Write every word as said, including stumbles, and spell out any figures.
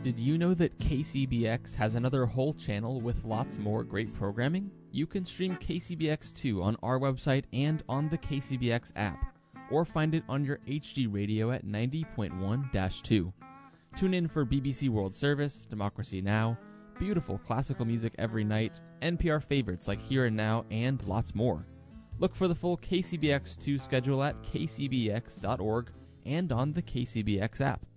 Did you know that K C B X has another whole channel with lots more great programming? You can stream K C B X two on our website and on the K C B X app, or find it on your H D radio at ninety point one dash two. Tune in for B B C World Service, Democracy Now!, beautiful classical music every night, N P R favorites like Here and Now, and lots more. Look for the full K C B X two schedule at k c b x dot org and on the K C B X app.